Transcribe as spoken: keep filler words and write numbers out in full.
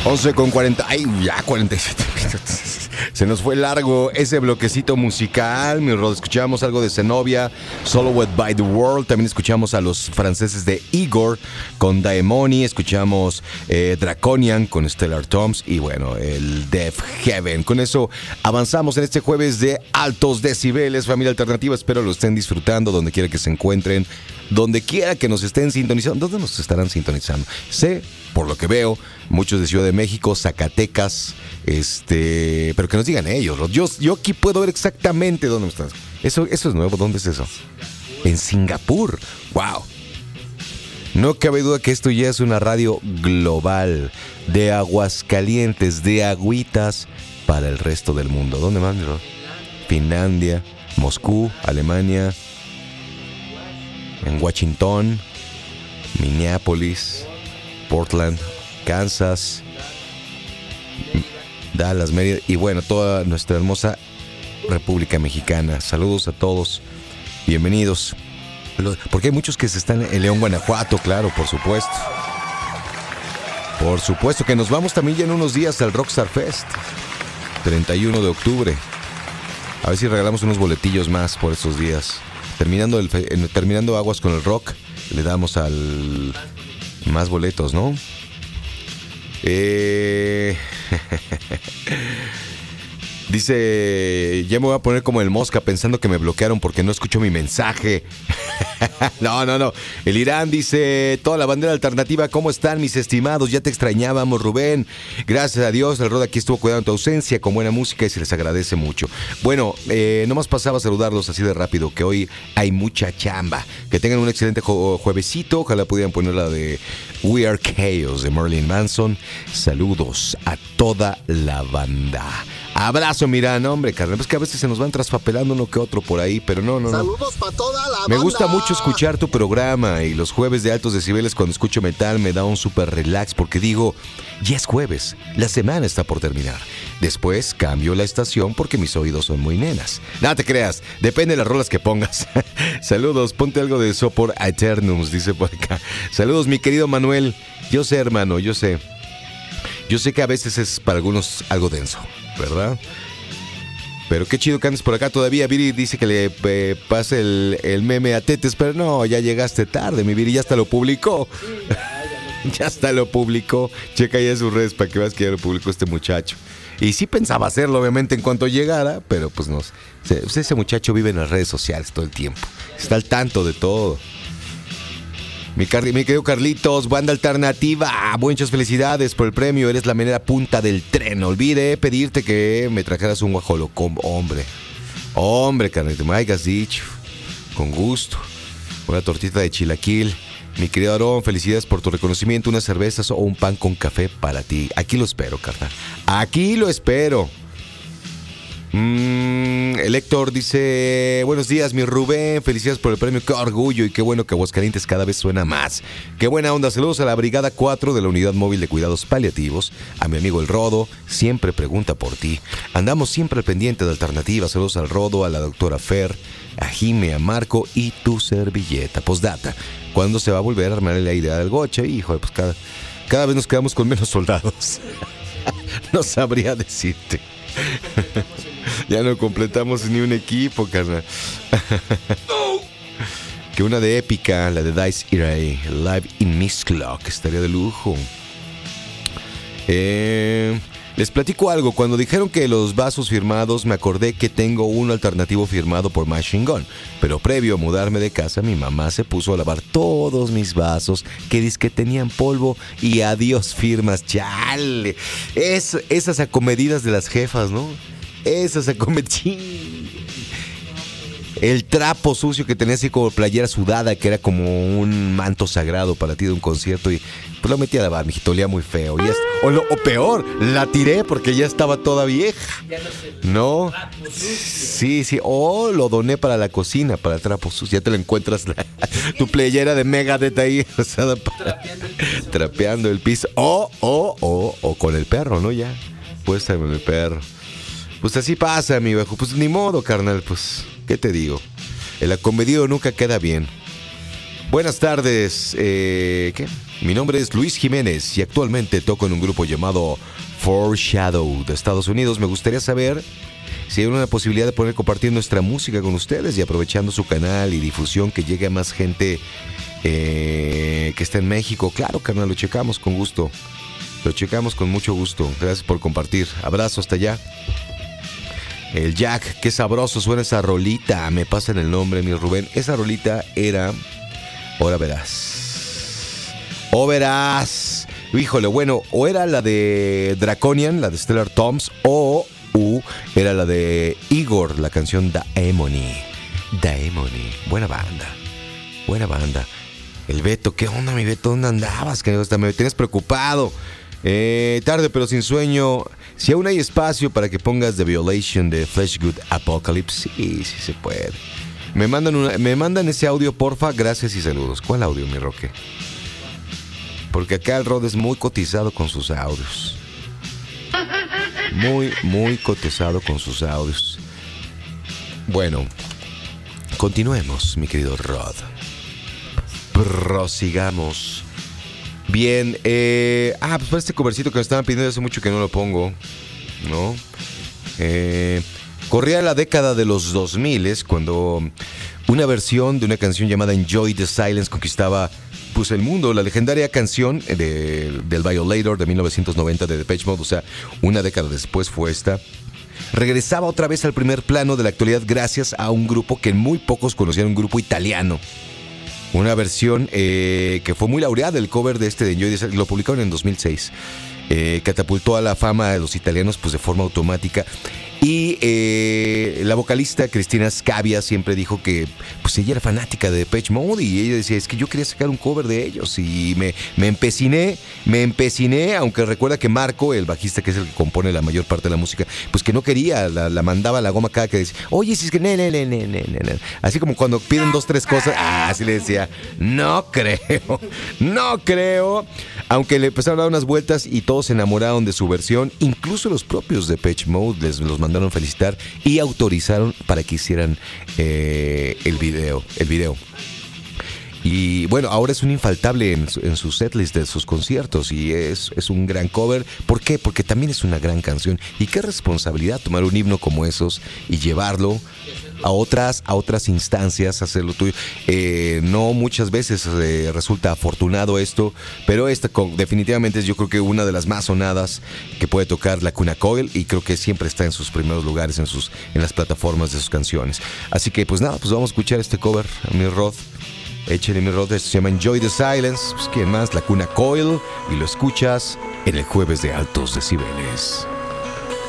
once con cuarenta. Ay, ya cuarenta y siete minutos. Se nos fue largo ese bloquecito musical. Mi Rod, escuchamos algo de Zenobia, Soloed by the World. También escuchamos a los franceses de Igor con Daemoni. Escuchamos eh, Draconian con Stellar Toms. Y bueno, el Death Heaven. Con eso avanzamos en este jueves de altos decibeles, familia alternativa. Espero lo estén disfrutando donde quiera que se encuentren, donde quiera que nos estén sintonizando. ¿Dónde nos estarán sintonizando? Sé, por lo que veo, muchos de Ciudad de México, Zacatecas, este, pero que nos digan ellos. Yo, yo aquí puedo ver exactamente dónde están. Eso, eso es nuevo. ¿Dónde es eso? En Singapur. Wow. No cabe duda que esto ya es una radio global, de Aguascalientes, de agüitas para el resto del mundo. ¿Dónde más, Rod? Finlandia, Moscú, Alemania, en Washington, Minneapolis, Portland, Kansas, Dallas, Mérida y bueno, toda nuestra hermosa República Mexicana. Saludos a todos, bienvenidos. Porque hay muchos que se están en León, Guanajuato, claro, por supuesto. Por supuesto que nos vamos también ya en unos días al Rockstar Fest, treinta y uno de octubre. A ver si regalamos unos boletillos más por esos días. Terminando, el, terminando Aguas con el Rock, le damos al más boletos, ¿no? Eh... Dice, ya me voy a poner como el Mosca pensando que me bloquearon porque no escucho mi mensaje. No, no, no. El Irán dice, toda la bandera alternativa, ¿cómo están mis estimados? Ya te extrañábamos, Rubén. Gracias a Dios, el Rod aquí estuvo cuidando tu ausencia con buena música y se les agradece mucho. Bueno, eh, nomás pasaba a saludarlos así de rápido, que hoy hay mucha chamba. Que tengan un excelente ju- juevesito. Ojalá pudieran poner la de We Are Chaos de Marilyn Manson. Saludos a toda la banda. Abrazo, mira, no, hombre, carnal. Pues que a veces se nos van traspapelando uno que otro por ahí, pero no, no, no. Saludos para toda la banda. Me gusta mucho escuchar tu programa y los jueves de altos decibeles cuando escucho metal me da un súper relax porque digo, ya es jueves, la semana está por terminar. Después cambio la estación porque mis oídos son muy nenas. No te creas, depende de las rolas que pongas. Saludos, ponte algo de Sopor Aeternums, dice por acá. Saludos, mi querido Manuel. Yo sé, hermano, yo sé. Yo sé que a veces es para algunos algo denso, ¿verdad? Pero qué chido que andes por acá todavía. Viri dice que le eh, pase el, el meme a Tetes, pero no, ya llegaste tarde, mi Viri, ya hasta lo publicó. Ya hasta lo publicó. Checa ya sus redes para que veas que ya lo publicó este muchacho. Y sí pensaba hacerlo, obviamente, en cuanto llegara, pero pues no. Ese, ese muchacho vive en las redes sociales todo el tiempo. Está al tanto de todo. Mi, car- mi querido Carlitos, banda alternativa, muchas felicidades por el premio, eres la mera punta del tren. Olvidé pedirte que me trajeras un guajolocombo, hombre. Hombre, Carlitos, me hayas dicho, con gusto. Una tortita de chilaquil. Mi querido Aarón, felicidades por tu reconocimiento, unas cervezas o un pan con café para ti. Aquí lo espero, carnal. Aquí lo espero. Mm, el Héctor dice, buenos días mi Rubén, felicidades por el premio, qué orgullo y qué bueno que Aguascalientes cada vez suena más. Qué buena onda, saludos a la Brigada cuatro de la Unidad Móvil de Cuidados Paliativos, a mi amigo el Rodo, siempre pregunta por ti. Andamos siempre al pendiente de alternativas, saludos al Rodo, a la doctora Fer, a Jime, a Marco y tu servilleta. Postdata, ¿cuándo se va a volver a armar la idea del goche? Hijo, pues cada, cada vez nos quedamos con menos soldados. No sabría decirte. Ya no completamos ni un equipo, carnal. Que una de épica, la de Dice Irae, Live in Miss Clock, estaría de lujo. Eh, les platico algo. Cuando dijeron que los vasos firmados, me acordé que tengo uno alternativo firmado por Machine Gun. Pero previo a mudarme de casa, mi mamá se puso a lavar todos mis vasos que dizque tenían polvo y adiós firmas. ¡Chale! Es, esas acomedidas de las jefas, ¿no? Esas acomedidas. El trapo sucio que tenía así como playera sudada, que era como un manto sagrado para ti de un concierto, y pues lo metí a lavar, mijito, olía muy feo. Y es, o, lo, o peor, la tiré porque ya estaba toda vieja. No, sí, sí, o lo doné para la cocina, para el trapo sucio. Ya te lo encuentras, la, tu playera de Megadeth ahí, o sea, para, trapeando el piso. O, o, o, o con el perro, ¿no? Ya, puesta con el perro. Pues así pasa, mi viejo. Pues ni modo, carnal, pues, ¿qué te digo? El acomedido nunca queda bien. Buenas tardes. Eh, ¿qué? Mi nombre es Luis Jiménez y actualmente toco en un grupo llamado Foreshadow de Estados Unidos. Me gustaría saber si hay una posibilidad de poder compartir nuestra música con ustedes y aprovechando su canal y difusión que llegue a más gente eh, que está en México. Claro, carnal, lo checamos con gusto. Lo checamos con mucho gusto. Gracias por compartir. Abrazo hasta allá. El Jack, qué sabroso suena esa rolita. Me pasan el nombre, mi Rubén. Esa rolita era... Ahora verás. O verás. Híjole, bueno, o era la de Draconian, la de Stellar Toms, o uh, era la de Igor, la canción Daemoni. Daemoni. Buena banda. Buena banda. El Beto, ¿qué onda, mi Beto? ¿Dónde andabas? Que hasta me tienes preocupado. Eh, tarde pero sin sueño. Si aún hay espacio para que pongas The Violation de Fleshgood Apocalypse, sí, sí se puede. Me mandan, una, me mandan ese audio, porfa, gracias y saludos. ¿Cuál audio, mi Roque? Porque acá el Rod es muy cotizado con sus audios. Muy, muy cotizado con sus audios. Bueno, continuemos, mi querido Rod. Prosigamos. Bien, eh... Ah, pues para este covercito que me estaban pidiendo hace mucho que no lo pongo, ¿no? Eh... Corría la década de los dos mil cuando una versión de una canción llamada Enjoy the Silence conquistaba pues, el mundo. La legendaria canción de, del Violator de mil novecientos noventa de Depeche Mode, o sea, una década después fue esta. Regresaba otra vez al primer plano de la actualidad gracias a un grupo que muy pocos conocían, un grupo italiano. Una versión eh, que fue muy laureada, el cover de este de Enjoy the Silence, lo publicaron en dos mil seis. Eh, catapultó a la fama de los italianos pues de forma automática. Y eh, la vocalista Cristina Scavia siempre dijo que pues ella era fanática de Depeche Mode y ella decía, es que yo quería sacar un cover de ellos y me, me empeciné, me empeciné, aunque recuerda que Marco, el bajista que es el que compone la mayor parte de la música, pues que no quería, la, la mandaba a la goma cada que decía, oye, si es que ne, ne, ne, ne, ne, ne. Así como cuando piden dos, tres cosas, ah, así le decía, no creo, no creo, aunque le empezaron a dar unas vueltas y todos se enamoraron de su versión, incluso los propios Depeche Mode les los mandaron felicitar y autorizaron para que hicieran eh, el video, el video. Y bueno, ahora es un infaltable en, en su setlist de sus conciertos y es, es un gran cover. ¿Por qué? Porque también es una gran canción. Y qué responsabilidad tomar un himno como esos y llevarlo a otras, a otras instancias, hacerlo tuyo. Eh, no muchas veces eh, resulta afortunado esto, pero esta con, definitivamente es yo creo que una de las más sonadas que puede tocar Lacuna Coil y creo que siempre está en sus primeros lugares en, sus, en las plataformas de sus canciones. Así que pues nada, pues vamos a escuchar este cover, mi Rod. Échale, mi Rod, se llama Enjoy the Silence. Pues quién más, Lacuna Coil, y lo escuchas en el Jueves de Altos Decibeles.